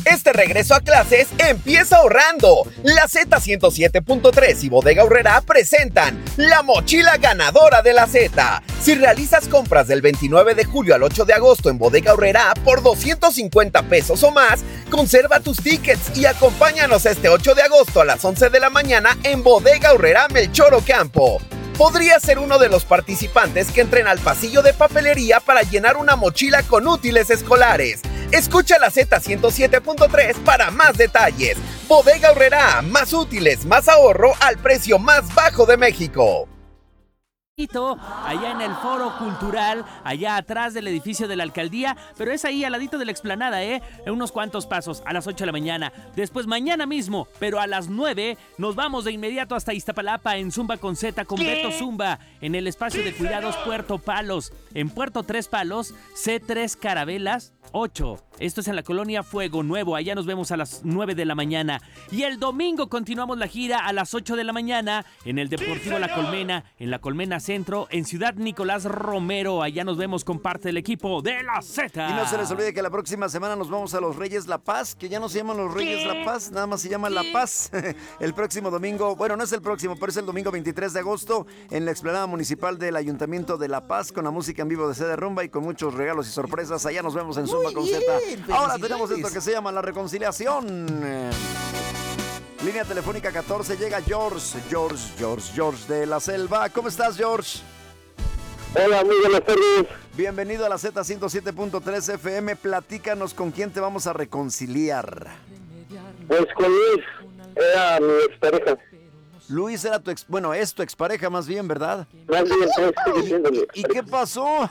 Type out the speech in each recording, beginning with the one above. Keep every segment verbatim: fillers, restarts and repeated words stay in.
Este regreso a clases empieza ahorrando. La Z ciento siete punto tres y Bodega Aurrerá presentan la mochila ganadora de la Z. Si realizas compras del veintinueve de julio al ocho de agosto en Bodega Aurrerá por doscientos cincuenta pesos o más, conserva tus tickets y acompáñanos este ocho de agosto a las once de la mañana en Bodega Aurrerá Melchor Ocampo. Podrías ser uno de los participantes que entren al pasillo de papelería para llenar una mochila con útiles escolares. Escucha la Z ciento siete punto tres para más detalles. Bodega Aurrerá, más útiles, más ahorro al precio más bajo de México. Allá en el Foro Cultural, allá atrás del edificio de la alcaldía, pero es ahí al ladito de la explanada, ¿eh? En unos cuantos pasos, a las ocho de la mañana. Después mañana mismo, pero a las nueve, nos vamos de inmediato hasta Iztapalapa en Zumba con Z con ¿Qué? Beto Zumba, en el espacio de cuidados Puerto Palos. En Puerto Tres Palos, C tres Carabelas ocho. Esto es en la colonia Fuego Nuevo. Allá nos vemos a las nueve de la mañana. Y el domingo continuamos la gira a las ocho de la mañana en el Deportivo La Colmena, en la Colmena Centro, en Ciudad Nicolás Romero. Allá nos vemos con parte del equipo de la Z. Y no se les olvide que la próxima semana nos vamos a los Reyes La Paz, que ya no se llaman los Reyes La Paz, nada más se llaman La Paz. El próximo domingo, bueno, no es el próximo, pero es el domingo veintitrés de agosto en la explanada municipal del Ayuntamiento de La Paz, con la música en vivo de C D Rumba y con muchos regalos y sorpresas. Allá nos vemos en Zumba con Z. Ahora tenemos esto que se llama la reconciliación. Línea telefónica catorce, llega George, George, George, George de la Selva. ¿Cómo estás, George? Hola, muy buenas tardes. Bienvenido a la Z ciento siete punto tres F M. Platícanos con quién te vamos a reconciliar. Pues con Luis, era mi expareja. Luis era tu ex, bueno, es tu expareja más bien, ¿verdad? Más bien, estoy diciéndole. ¿Y qué pasó?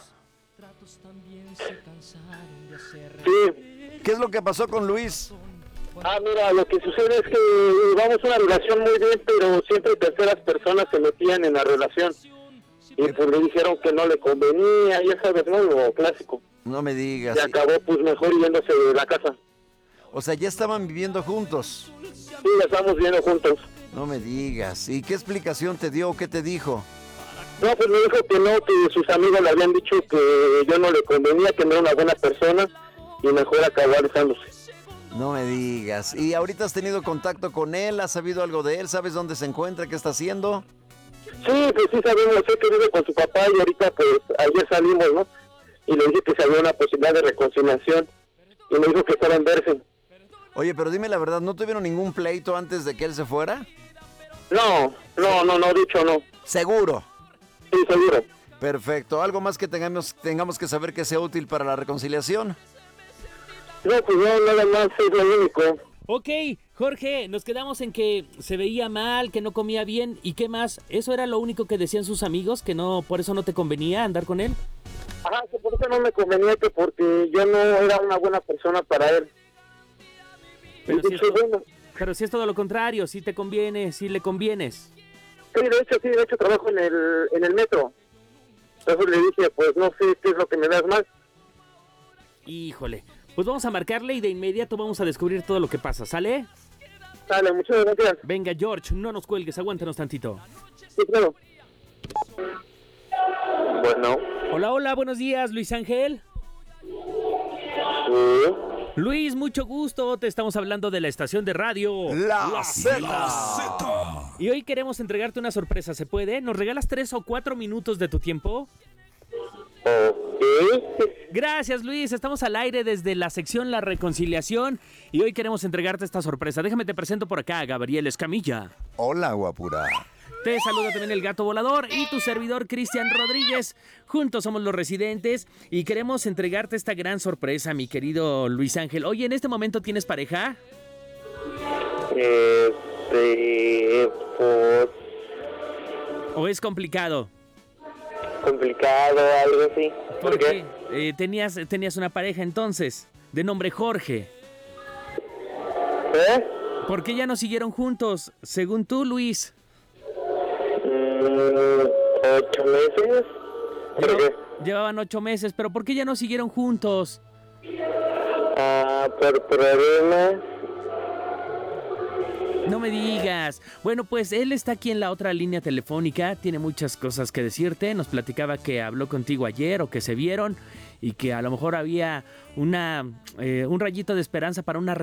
Sí. ¿Qué es lo que pasó con Luis? Ah, mira, lo que sucede es que llevamos una relación muy bien, pero siempre terceras personas se metían en la relación. Y pues le dijeron que no le convenía, ya sabes, ¿no? Lo clásico. No me digas. Y acabó pues mejor yéndose de la casa. O sea, ya estaban viviendo juntos. Sí, ya estamos viviendo juntos. No me digas. ¿Y qué explicación te dio? ¿Qué te dijo? No, pues me dijo que no, que sus amigos le habían dicho que yo no le convenía, que no era una buena persona y mejor acabó alejándose. No me digas. ¿Y ahorita has tenido contacto con él? ¿Has sabido algo de él? ¿Sabes dónde se encuentra? ¿Qué está haciendo? Sí, pues sí sabemos, sé que vive con su papá y ahorita pues ayer salimos, ¿no? Y le dije que se había una posibilidad de reconciliación y me dijo que estaba en verse. Oye, pero dime la verdad, ¿no tuvieron ningún pleito antes de que él se fuera? No, no, no, no, dicho no. ¿Seguro? Sí, seguro. Perfecto. ¿Algo más que tengamos, tengamos que saber que sea útil para la reconciliación? No, pues no, nada más es lo único. Ok, Jorge, nos quedamos en que se veía mal, que no comía bien, ¿y qué más? ¿Eso era lo único que decían sus amigos? ¿Que no, por eso no te convenía andar con él? Ajá, que por eso no me convenía, que porque yo no era una buena persona para él. Pero, si es, dicho, bueno, pero si es todo lo contrario, si te conviene, si le convienes. Sí, de hecho, sí, de hecho trabajo en el, en el metro. Entonces le dije, pues no sé qué es lo que me das más. Híjole, pues vamos a marcarle y de inmediato vamos a descubrir todo lo que pasa, ¿sale? Dale, muchas gracias. Venga, George, no nos cuelgues, aguántanos tantito. Sí, claro. Bueno. Hola, hola, buenos días, Luis Ángel. Sí. Luis, mucho gusto, te estamos hablando de la estación de radio La, la Z. Y hoy queremos entregarte una sorpresa, ¿se puede? ¿Nos regalas tres o cuatro minutos de tu tiempo? Ok. Gracias, Luis, estamos al aire desde la sección La Reconciliación y hoy queremos entregarte esta sorpresa. Déjame te presento por acá a Gabriel Escamilla. Hola, guapura. Te saluda también el Gato Volador y tu servidor Cristian Rodríguez. Juntos somos los residentes y queremos entregarte esta gran sorpresa, mi querido Luis Ángel. Oye, ¿en este momento tienes pareja? Este, pues... ¿O es complicado? Complicado, algo así. ¿Por qué? Eh, tenías, tenías una pareja entonces, de nombre Jorge. ¿Eh? ¿Por qué ya no siguieron juntos, según tú, Luis? Mm, ¿Ocho meses? ¿Por qué? Llevaban ocho meses, pero ¿por qué ya no siguieron juntos? Ah, por problemas. No me digas. Bueno, pues él está aquí en la otra línea telefónica, tiene muchas cosas que decirte, nos platicaba que habló contigo ayer o que se vieron y que a lo mejor había una, eh, un rayito de esperanza para una